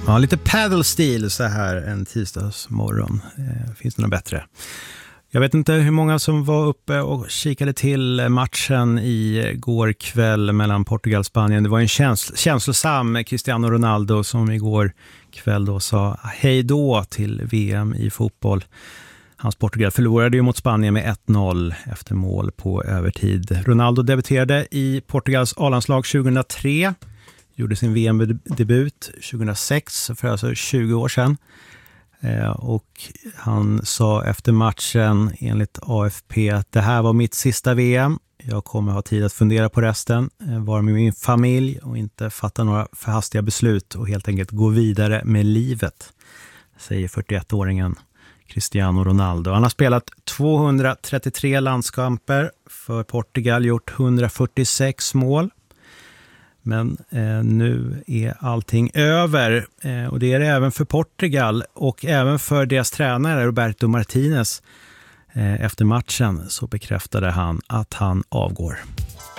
Ja, lite paddle-stil så här en tisdagsmorgon. Finns det något bättre? Jag vet inte hur många som var uppe och kikade till matchen i går kväll mellan Portugal och Spanien. Det var en känslosam Cristiano Ronaldo som igår kväll då sa hej då till VM i fotboll. Hans Portugal förlorade ju mot Spanien med 1-0 efter mål på övertid. Ronaldo debuterade i Portugals A-landslag 2003. Gjorde sin VM-debut 2006, för alltså 20 år sedan. Och han sa efter matchen enligt AFP att det här var mitt sista VM. Jag kommer ha tid att fundera på resten, vara med min familj och inte fatta några förhastiga beslut och helt enkelt gå vidare med livet, säger 41-åringen Cristiano Ronaldo. Han har spelat 233 landskamper för Portugal, gjort 146 mål. Men nu är allting över och det är det även för Portugal och även för deras tränare Roberto Martinez. Efter matchen så bekräftade han att han avgår.